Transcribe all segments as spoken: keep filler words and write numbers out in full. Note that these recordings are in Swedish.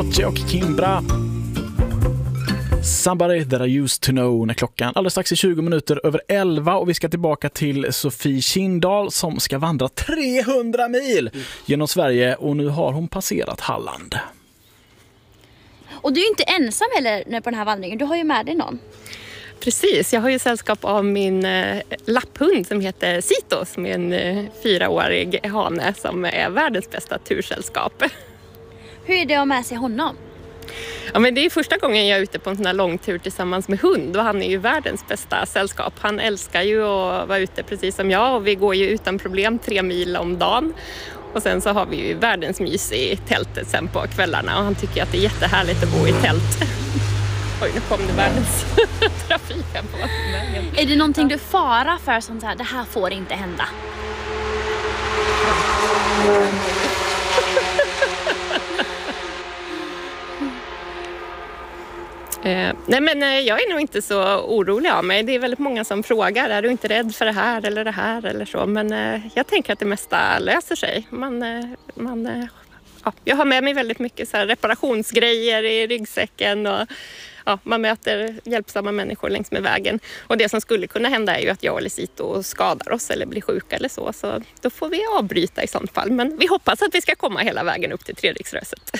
Gotye och Kimbra. Somebody that I used to know, när klockan alldeles strax är tjugo minuter över elva, och vi ska tillbaka till Sofie Kindahl som ska vandra trehundra mil genom Sverige, och nu har hon passerat Halland. Och du är ju inte ensam heller på den här vandringen, du har ju med dig någon. Precis, jag har ju sällskap av min eh, lapphund som heter Sito, som är en eh, fyraårig hane som är världens bästa tursällskap. Hur är det att ha med sig honom? Ja, men det är första gången jag är ute på en sån här långtur tillsammans med hund, och han är ju världens bästa sällskap. Han älskar ju att vara ute precis som jag, och vi går ju utan problem tre mil om dagen. Och sen så har vi ju världens mys i tältet sen på kvällarna, och han tycker att det är jättehärligt att bo i tält. Oj, nu kom det världens trafik här på vägen. Är det någonting du farar för, som så här, det här får inte hända? Eh, nej men eh, jag är nog inte så orolig av mig. Det är väldigt många som frågar, är du inte rädd för det här eller det här eller så. Men eh, jag tänker att det mesta löser sig. Man, eh, man, eh, ja, jag har med mig väldigt mycket så här reparationsgrejer i ryggsäcken, och ja, man möter hjälpsamma människor längs med vägen. Och det som skulle kunna hända är ju att jag eller Sito skadar oss eller blir sjuka eller så. Så då får vi avbryta i sånt fall. Men vi hoppas att vi ska komma hela vägen upp till Treriksröset.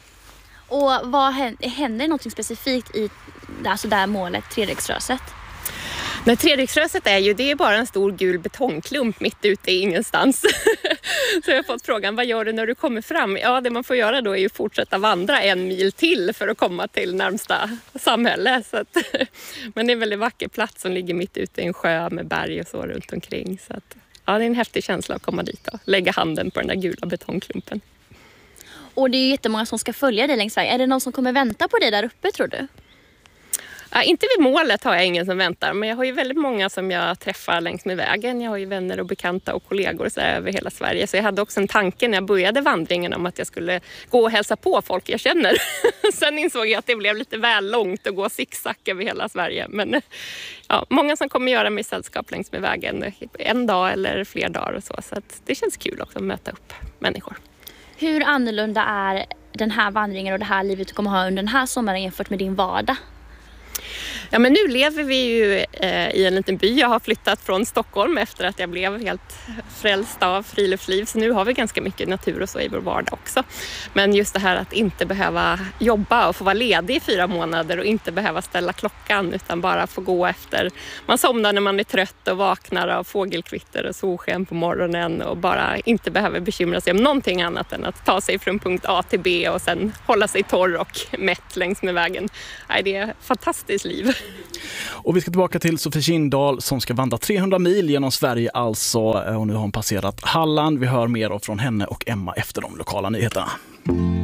Och vad händer, händer något specifikt i alltså där målet, Treriksröset? Nej, Treriksröset är ju, det är bara en stor gul betongklump mitt ute i ingenstans. Så jag har fått frågan, vad gör du när du kommer fram? Ja, det man får göra då är ju fortsätta vandra en mil till för att komma till närmsta samhälle. Så att, men det är en väldigt vacker plats som ligger mitt ute i en sjö med berg och så runt omkring. Så att, ja, det är en häftig känsla att komma dit och lägga handen på den där gula betongklumpen. Och det är ju jättemånga som ska följa dig längs vägen. Är det någon som kommer vänta på dig där uppe, tror du? Ja, inte vid målet har jag ingen som väntar, men jag har ju väldigt många som jag träffar längs med vägen. Jag har ju vänner och bekanta och kollegor så här över hela Sverige. Så jag hade också en tanke när jag började vandringen om att jag skulle gå och hälsa på folk jag känner. Sen insåg jag att det blev lite väl långt att gå zigzag över hela Sverige. Men ja, många som kommer göra mig sällskap längs med vägen en dag eller fler dagar och så. Så att det känns kul också att möta upp människor. Hur annorlunda är den här vandringen och det här livet du kommer ha under den här sommaren jämfört med din vardag? Ja, men nu lever vi ju eh, i en liten by. Jag har flyttat från Stockholm efter att jag blev helt frälst av friluftsliv. Så nu har vi ganska mycket natur och så i vår vardag också. Men just det här att inte behöva jobba och få vara ledig i fyra månader och inte behöva ställa klockan, utan bara få gå efter. Man somnar när man är trött och vaknar av fågelkvitter och solsken på morgonen, och bara inte behöver bekymra sig om någonting annat än att ta sig från punkt A till B och sen hålla sig torr och mätt längs med vägen. Nej, det är ett fantastiskt liv. Och vi ska tillbaka till Sofie Kindahl som ska vandra trehundra mil genom Sverige alltså, och nu har hon passerat Halland. Vi hör mer från henne och Emma efter de lokala nyheterna.